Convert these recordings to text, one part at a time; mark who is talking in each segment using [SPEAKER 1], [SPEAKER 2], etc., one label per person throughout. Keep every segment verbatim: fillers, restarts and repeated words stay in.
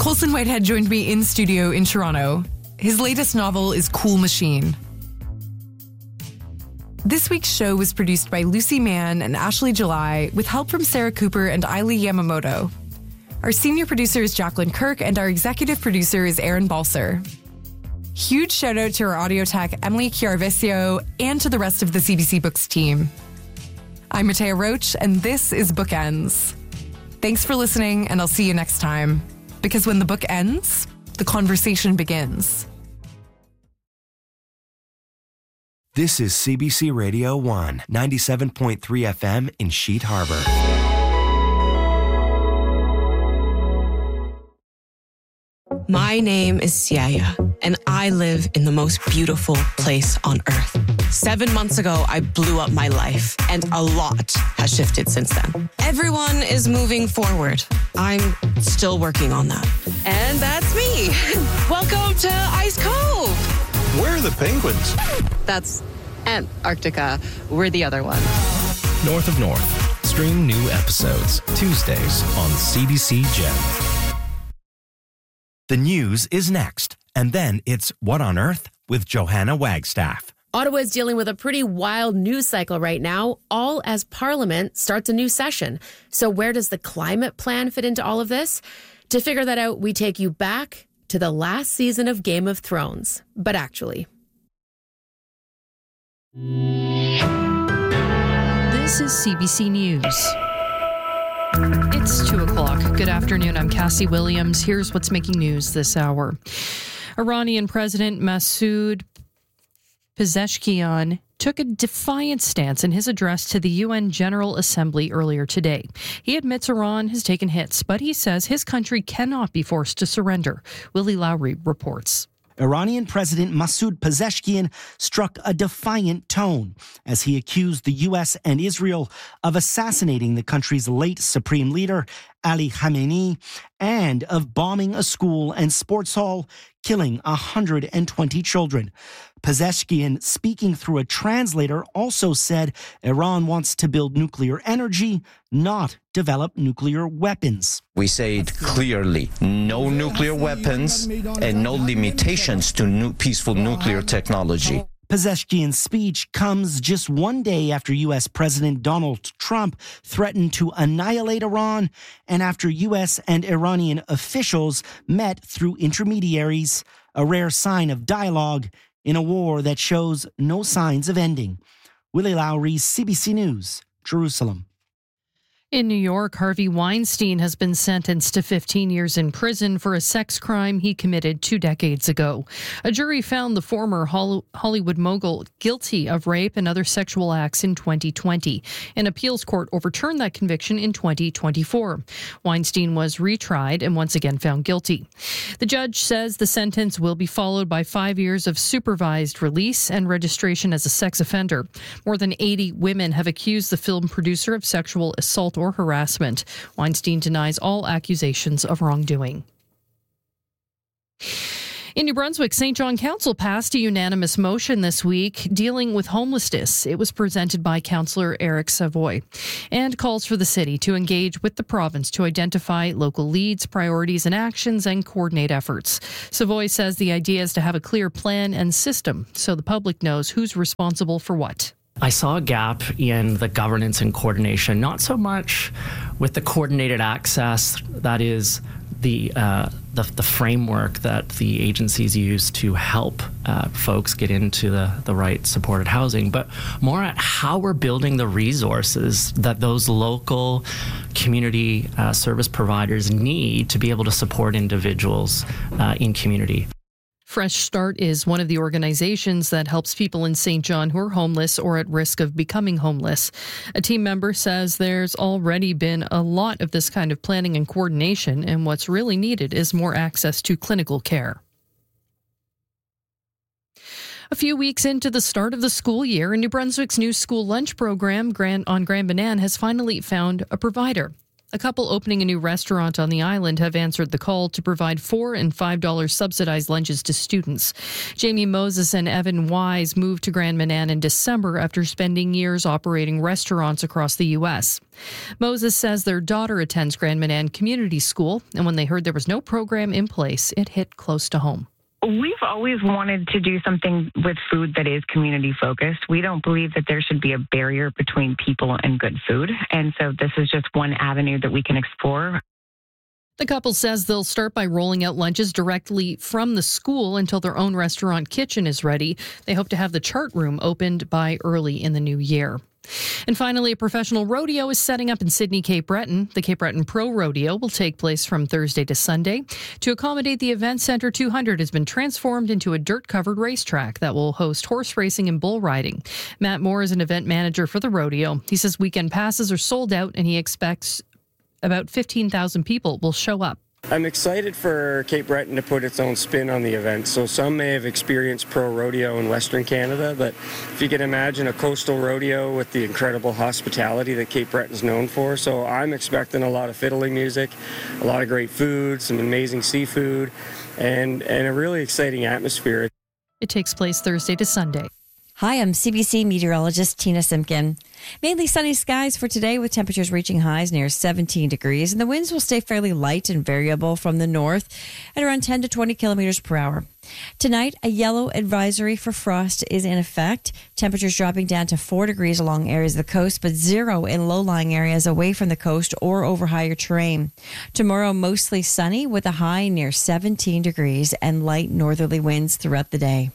[SPEAKER 1] Colson Whitehead joined me in studio in Toronto. His latest novel is Cool Machine. This week's show was produced by Lucy Mann and Ashley July with help from Sarah Cooper and Ailey Yamamoto. Our senior producer is Jacqueline Kirk and our executive producer is Aaron Balser. Huge shout out to our audio tech, Emily Chiarvesio, and to the rest of the C B C Books team. I'm Matea Roach, and this is Bookends. Thanks for listening, and I'll see you next time. Because when the book ends, the conversation begins.
[SPEAKER 2] This is C B C Radio one, ninety-seven point three F M in Sheet Harbor.
[SPEAKER 3] My name is Siaya, and I live in the most beautiful place on earth. Seven months ago, I blew up my life, and a lot has shifted since then. Everyone is moving forward. I'm still working on that. And that's me. Welcome to Ice Cove.
[SPEAKER 4] Where are the penguins?
[SPEAKER 3] That's Antarctica. We're the other one.
[SPEAKER 5] North of North. Stream new episodes Tuesdays on C B C Gem.
[SPEAKER 2] The news is next, and then it's What on Earth with Johanna Wagstaff.
[SPEAKER 6] Ottawa is dealing with a pretty wild news cycle right now, all as Parliament starts a new session. So where does the climate plan fit into all of this? To figure that out, we take you back to the last season of Game of Thrones. But actually...
[SPEAKER 7] This is C B C News. It's two o'clock. Good afternoon. I'm Cassie Williams. Here's what's making news this hour. Iranian President Masoud Pezeshkian took a defiant stance in his address to the U N General Assembly earlier today. He admits Iran has taken hits, but he says his country cannot be forced to surrender. Willie Lowry reports.
[SPEAKER 8] Iranian President Masoud Pezeshkian struck a defiant tone as he accused the U S and Israel of assassinating the country's late supreme leader, Ali Khamenei, and of bombing a school and sports hall, killing one hundred twenty children. Pezeshkian, speaking through a translator, also said Iran wants to build nuclear energy, not develop nuclear weapons.
[SPEAKER 9] We say it clearly, no nuclear weapons and no limitations to nu- peaceful nuclear technology.
[SPEAKER 8] Pezeshkian's speech comes just one day after U S President Donald Trump threatened to annihilate Iran and after U S and Iranian officials met through intermediaries, a rare sign of dialogue in a war that shows no signs of ending. Willie Lowry, C B C News, Jerusalem.
[SPEAKER 7] In New York, Harvey Weinstein has been sentenced to fifteen years in prison for a sex crime he committed two decades ago. A jury found the former Hollywood mogul guilty of rape and other sexual acts in twenty twenty. An appeals court overturned that conviction in twenty twenty-four. Weinstein was retried and once again found guilty. The judge says the sentence will be followed by five years of supervised release and registration as a sex offender. More than eighty women have accused the film producer of sexual assault or harassment. Weinstein denies all accusations of wrongdoing. In New Brunswick, Saint John Council passed a unanimous motion this week dealing with homelessness. It was presented by Councillor Eric Savoy and calls for the city to engage with the province to identify local leads, priorities and actions and coordinate efforts. Savoy says the idea is to have a clear plan and system so the public knows who's responsible for what.
[SPEAKER 10] I saw a gap in the governance and coordination, not so much with the coordinated access, that is the uh, the, the framework that the agencies use to help uh, folks get into the, the right supported housing, but more at how we're building the resources that those local community uh, service providers need to be able to support individuals uh, in community.
[SPEAKER 7] Fresh Start is one of the organizations that helps people in Saint John who are homeless or at risk of becoming homeless. A team member says there's already been a lot of this kind of planning and coordination, and what's really needed is more access to clinical care. A few weeks into the start of the school year, New Brunswick's new school lunch program Grand, on Grand Banaan has finally found a provider. A couple opening a new restaurant on the island have answered the call to provide four and five dollars subsidized lunches to students. Jamie Moses and Evan Wise moved to Grand Manan in December after spending years operating restaurants across the U S. Moses says their daughter attends Grand Manan Community School, and when they heard there was no program in place, it hit close to home.
[SPEAKER 4] We've always wanted to do something with food that is community focused. We don't believe that there should be a barrier between people and good food. And so this is just one avenue that we can explore.
[SPEAKER 7] The couple says they'll start by rolling out lunches directly from the school until their own restaurant kitchen is ready. They hope to have the chart room opened by early in the new year. And finally, a professional rodeo is setting up in Sydney, Cape Breton. The Cape Breton Pro Rodeo will take place from Thursday to Sunday. To accommodate the event, Centre two hundred has been transformed into a dirt-covered racetrack that will host horse racing and bull riding. Matt Moore is an event manager for the rodeo. He says weekend passes are sold out, and he expects about fifteen thousand people will show up.
[SPEAKER 11] I'm excited for Cape Breton to put its own spin on the event. So some may have experienced pro rodeo in Western Canada, but if you can imagine a coastal rodeo with the incredible hospitality that Cape Breton's known for. So I'm expecting a lot of fiddling music, a lot of great food, some amazing seafood, and, and a really exciting atmosphere.
[SPEAKER 7] It takes place Thursday to Sunday.
[SPEAKER 12] Hi, I'm C B C meteorologist Tina Simpkin. Mainly sunny skies for today with temperatures reaching highs near seventeen degrees, and the winds will stay fairly light and variable from the north at around ten to twenty kilometers per hour. Tonight, a yellow advisory for frost is in effect. Temperatures dropping down to four degrees along areas of the coast, but zero in low-lying areas away from the coast or over higher terrain. Tomorrow, mostly sunny with a high near seventeen degrees and light northerly winds throughout the day.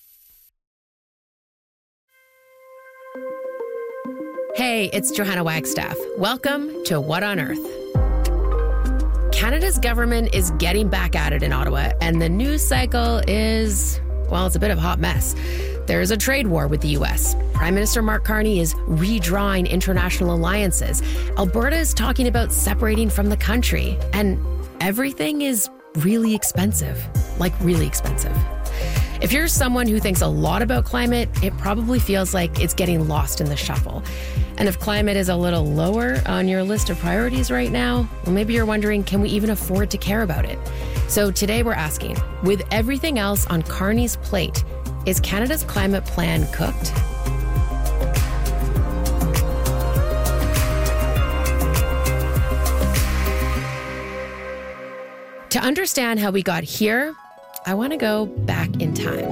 [SPEAKER 6] Hey, it's Johanna Wagstaff. Welcome to What on Earth? Canada's government is getting back at it in Ottawa, and the news cycle is, well, it's a bit of a hot mess. There is a trade war with the U S. Prime Minister Mark Carney is redrawing international alliances. Alberta is talking about separating from the country, and everything is really expensive, like really expensive. If you're someone who thinks a lot about climate, it probably feels like it's getting lost in the shuffle. And if climate is a little lower on your list of priorities right now, well, maybe you're wondering, can we even afford to care about it? So today we're asking, with everything else on Carney's plate, is Canada's climate plan cooked? To understand how we got here, I want to go back in time.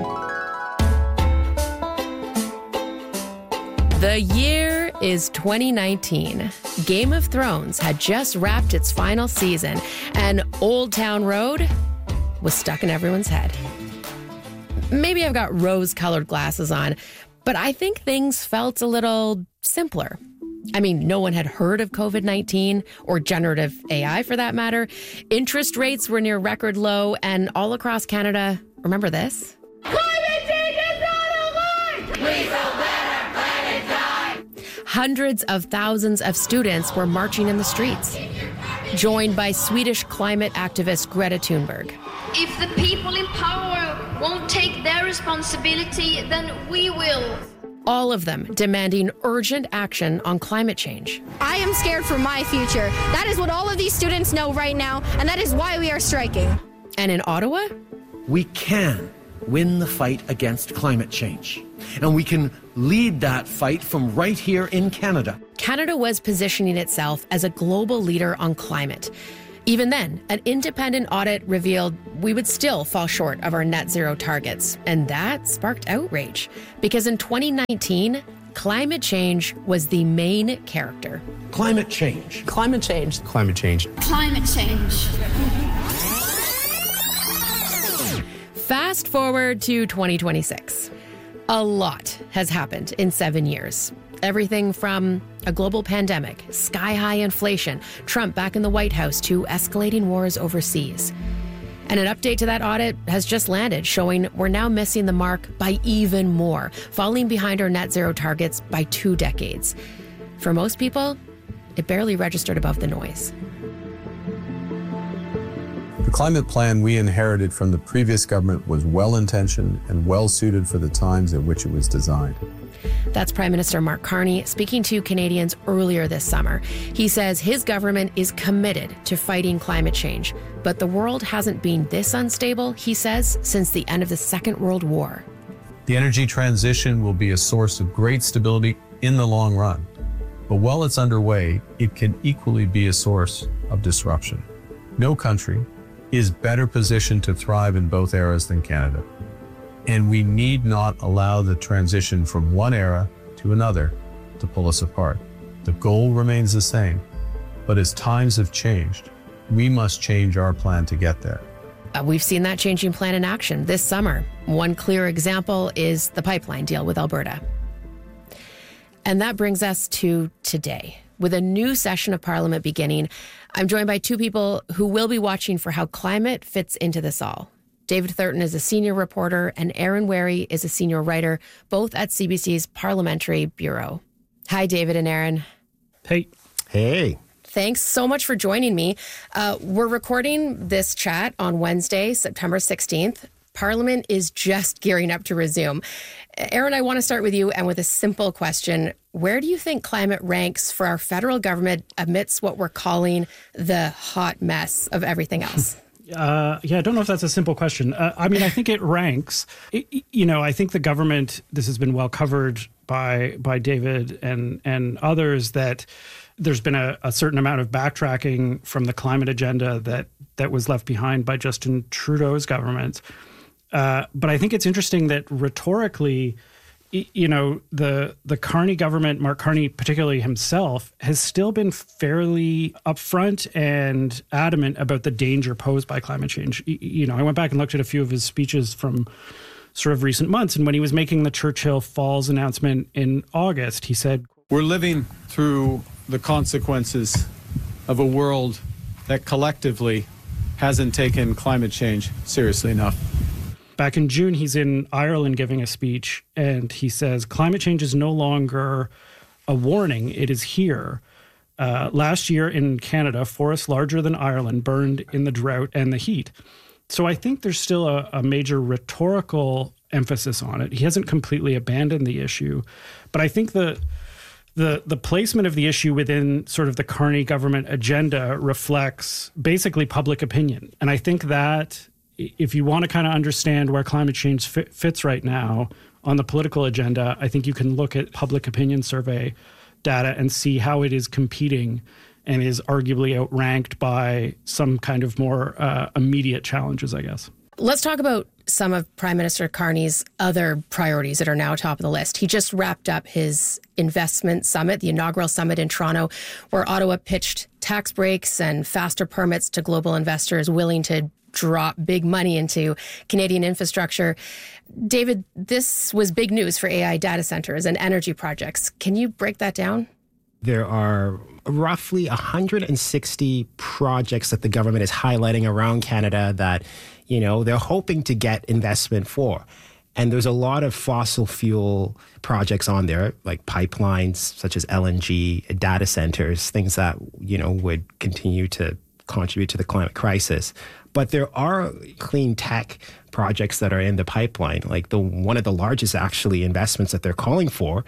[SPEAKER 6] The year is twenty nineteen. Game of Thrones had just wrapped its final season, and Old Town Road was stuck in everyone's head. Maybe I've got rose-colored glasses on, but I think things felt a little simpler. I mean, no one had heard of covid nineteen or generative A I for that matter. Interest rates were near record low, and all across Canada, remember this?
[SPEAKER 13] Climate change is not a lie! We feel better planet time!
[SPEAKER 6] Hundreds of thousands of students were marching in the streets, joined by Swedish climate activist Greta Thunberg.
[SPEAKER 14] If the people in power won't take their responsibility, then we will.
[SPEAKER 6] All of them demanding urgent action on climate change.
[SPEAKER 15] I am scared for my future. That is what all of these students know right now, and that is why we are striking.
[SPEAKER 6] And in Ottawa?
[SPEAKER 16] We can win the fight against climate change, and we can lead that fight from right here in Canada.
[SPEAKER 6] Canada was positioning itself as a global leader on climate. Even then, an independent audit revealed we would still fall short of our net zero targets. And that sparked outrage because in twenty nineteen, climate change was the main character.
[SPEAKER 16] Climate change.
[SPEAKER 6] Climate change.
[SPEAKER 17] Climate change.
[SPEAKER 14] Climate change.
[SPEAKER 6] Fast forward to twenty twenty-six. A lot has happened in seven years. Everything from a global pandemic, sky-high inflation, Trump back in the White House, to escalating wars overseas. And an update to that audit has just landed, showing we're now missing the mark by even more, falling behind our net zero targets by two decades. For most people, it barely registered above the noise.
[SPEAKER 17] The climate plan we inherited from the previous government was well-intentioned and well-suited for the times at which it was designed.
[SPEAKER 6] That's Prime Minister Mark Carney speaking to Canadians earlier this summer. He says his government is committed to fighting climate change, but the world hasn't been this unstable, he says, since the end of the Second World War.
[SPEAKER 17] The energy transition will be a source of great stability in the long run. But while it's underway, it can equally be a source of disruption. No country is better positioned to thrive in both eras than Canada. And we need not allow the transition from one era to another to pull us apart. The goal remains the same, but as times have changed, we must change our plan to get there.
[SPEAKER 6] Uh, we've seen that changing plan in action this summer. One clear example is the pipeline deal with Alberta. And that brings us to today. With a new session of Parliament beginning, I'm joined by two people who will be watching for how climate fits into this all. David Thurton is a senior reporter and Aaron Wary is a senior writer, both at C B C's Parliamentary Bureau. Hi, David and Aaron.
[SPEAKER 18] Hey.
[SPEAKER 19] Hey.
[SPEAKER 6] Thanks so much for joining me. Uh, we're recording this chat on Wednesday, September sixteenth. Parliament is just gearing up to resume. Aaron, I want to start with you and with a simple question. Where do you think climate ranks for our federal government amidst what we're calling the hot mess of everything else?
[SPEAKER 18] Uh, yeah, I don't know if that's a simple question. Uh, I mean, I think it ranks. It, you know, I think the government, this has been well covered by by David and, and others, that there's been a, a certain amount of backtracking from the climate agenda that, that was left behind by Justin Trudeau's government. Uh, but I think it's interesting that rhetorically, you know, the the Carney government, Mark Carney particularly himself, has still been fairly upfront and adamant about the danger posed by climate change. You know, I went back and looked at a few of his speeches from sort of recent months. And when he was making the Churchill Falls announcement in August, he said,
[SPEAKER 17] "We're living through the consequences of a world that collectively hasn't taken climate change seriously enough."
[SPEAKER 18] Back in June, he's in Ireland giving a speech, and he says, climate change is no longer a warning, it is here. Uh, last year in Canada, forests larger than Ireland burned in the drought and the heat. So I think there's still a, a major rhetorical emphasis on it. He hasn't completely abandoned the issue, but I think the the the placement of the issue within sort of the Carney government agenda reflects basically public opinion. And I think that if you want to kind of understand where climate change fit, fits right now on the political agenda, I think you can look at public opinion survey data and see how it is competing and is arguably outranked by some kind of more uh, immediate challenges, I guess.
[SPEAKER 6] Let's talk about some of Prime Minister Carney's other priorities that are now top of the list. He just wrapped up his investment summit, the inaugural summit in Toronto, where Ottawa pitched tax breaks and faster permits to global investors willing to drop big money into Canadian infrastructure. David, this was big news for A I data centers and energy projects. Can you break that down?
[SPEAKER 19] There are roughly one hundred sixty projects that the government is highlighting around Canada that, you know, they're hoping to get investment for. And there's a lot of fossil fuel projects on there, like pipelines such as L N G, data centers, things that, you know, would continue to contribute to the climate crisis. But there are clean tech projects that are in the pipeline. Like the one of the largest actually investments that they're calling for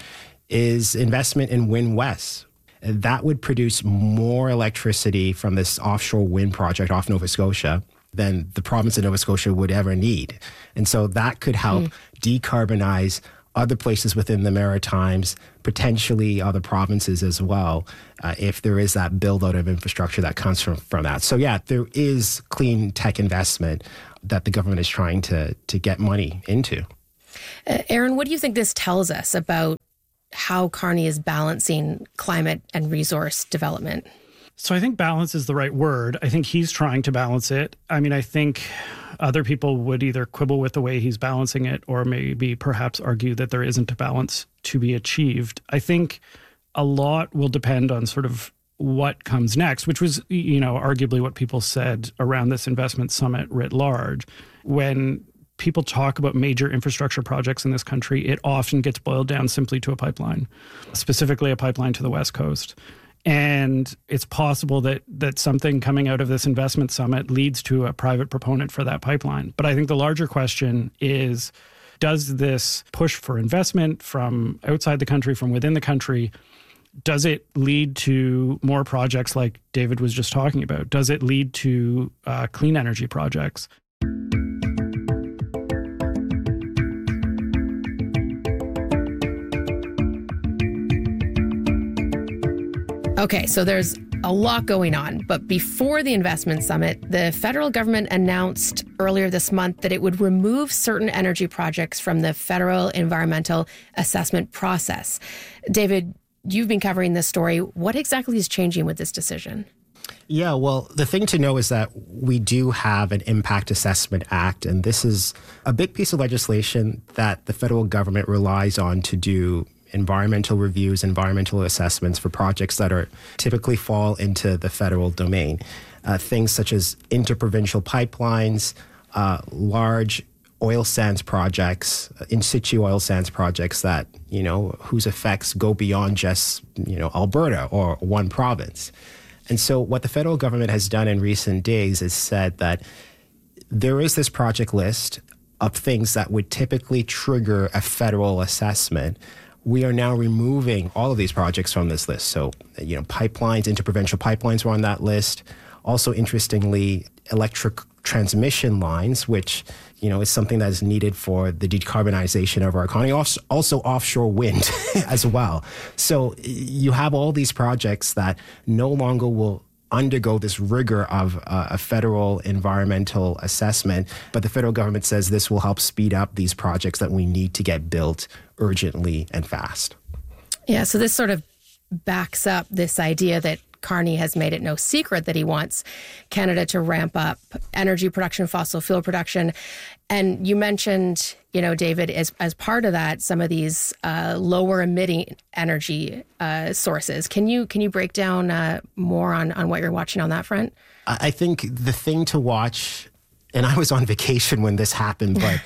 [SPEAKER 19] is investment in Wind West. That would produce more electricity from this offshore wind project off Nova Scotia than the province of Nova Scotia would ever need. And so that could help mm. decarbonize other places within the Maritimes, potentially other provinces as well, uh, if there is that build out of infrastructure that comes from, from that. So yeah, there is clean tech investment that the government is trying to, to get money into.
[SPEAKER 6] Uh, Aaron, what do you think this tells us about how Carney is balancing climate and resource development?
[SPEAKER 18] So I think balance is the right word. I think he's trying to balance it. I mean, I think other people would either quibble with the way he's balancing it or maybe perhaps argue that there isn't a balance to be achieved. I think a lot will depend on sort of what comes next, which was, you know, arguably what people said around this investment summit writ large. When people talk about major infrastructure projects in this country, it often gets boiled down simply to a pipeline, specifically a pipeline to the West Coast. And it's possible that that something coming out of this investment summit leads to a private proponent for that pipeline. But I think the larger question is, Does this push for investment from outside the country, from within the country, does it lead to more projects like David was just talking about? Does it lead to uh, clean energy projects?
[SPEAKER 6] Okay, so there's a lot going on, but before the investment summit, the federal government announced earlier this month that it would remove certain energy projects from the federal environmental assessment process. David, you've been covering this story. What exactly is changing with this decision?
[SPEAKER 19] Yeah, well, the thing to know is that we do have an Impact Assessment Act, and this is a big piece of legislation that the federal government relies on to do environmental reviews, environmental assessments for projects that are typically fall into the federal domain. Uh, things such as interprovincial pipelines, uh, large oil sands projects, in situ oil sands projects that, you know, whose effects go beyond just, you know, Alberta or one province. And so what the federal government has done in recent days is said that there is this project list of things that would typically trigger a federal assessment. We are now removing all of these projects from this list. So, you know, pipelines, interprovincial pipelines were on that list. Also, interestingly, electric transmission lines, which, you know, is something that is needed for the decarbonization of our economy. Also, also offshore wind as well. So you have all these projects that no longer will undergo this rigor of uh, a federal environmental assessment, but the federal government says this will help speed up these projects that we need to get built urgently and fast.
[SPEAKER 6] Yeah, so this sort of backs up this idea that Carney has made it no secret that he wants Canada to ramp up energy production, fossil fuel production. And you mentioned, you know, David, as, as part of that, some of these uh, lower emitting energy uh, sources. Can you can you break down uh, more on, on what you're watching on that front?
[SPEAKER 19] I think the thing to watch, and I was on vacation when this happened, but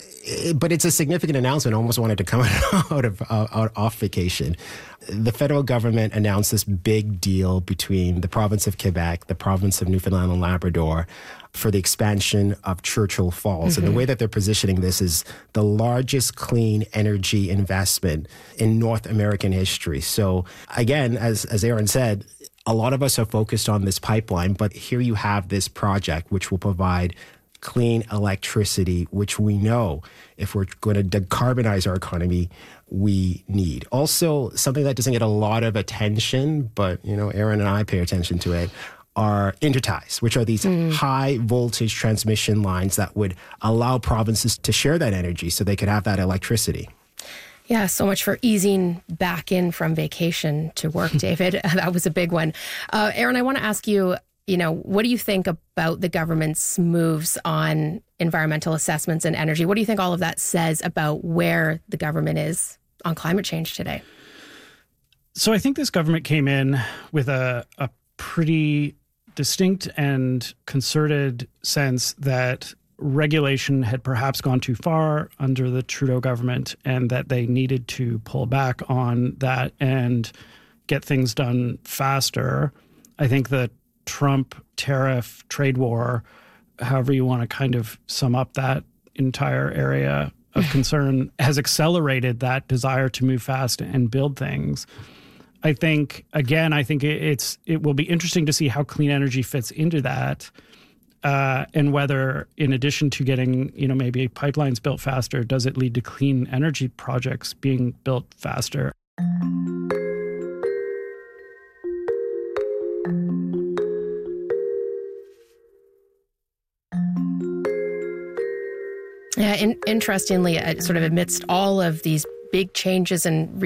[SPEAKER 19] but it's a significant announcement. I almost wanted to come out of uh, out, off vacation. The federal government announced this big deal between the province of Quebec, the province of Newfoundland and Labrador, for the expansion of Churchill Falls. Mm-hmm. And the way that they're positioning this is the largest clean energy investment in North American history. So again, as as Aaron said, a lot of us are focused on this pipeline, but here you have this project which will provide clean electricity, which we know if we're going to decarbonize our economy, we need. Also, something that doesn't get a lot of attention, but, you know, Aaron and I pay attention to it, are interties, which are these mm. high voltage transmission lines that would allow provinces to share that energy so they could have that electricity.
[SPEAKER 6] Yeah, so much for easing back in from vacation to work, David. That was a big one. Uh, Aaron, I want to ask you, you know, what do you think about the government's moves on environmental assessments and energy? What do you think all of that says about where the government is on climate change today?
[SPEAKER 18] So I think this government came in with a, a pretty distinct and concerted sense that regulation had perhaps gone too far under the Trudeau government and that they needed to pull back on that and get things done faster. I think the Trump tariff trade war, however you want to kind of sum up that entire area of concern, has accelerated that desire to move fast and build things. I think, again, I think it's it will be interesting to see how clean energy fits into that, uh, and whether, in addition to getting, you know, maybe pipelines built faster, does it lead to clean energy projects being built faster?
[SPEAKER 6] Yeah, in, interestingly, uh, sort of amidst all of these big changes and